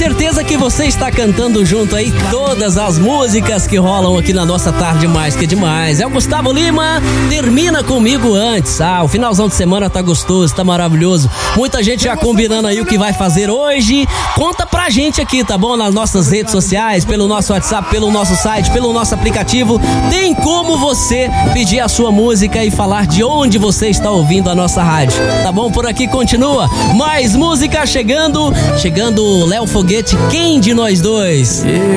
certeza que você está cantando junto aí todas as músicas que rolam aqui na nossa Tarde Mais Que Demais. É o Gustavo Lima, Termina Comigo Antes. O finalzão de semana tá gostoso, tá maravilhoso. Muita gente já combinando aí o que vai fazer hoje. Conta pra gente aqui, tá bom? Nas nossas redes sociais, pelo nosso WhatsApp, pelo nosso site, pelo nosso aplicativo. Tem como você pedir a sua música e falar de onde você está ouvindo a nossa rádio, tá bom? Por aqui continua mais música chegando Léo Foguete, Quem de Nós Dois?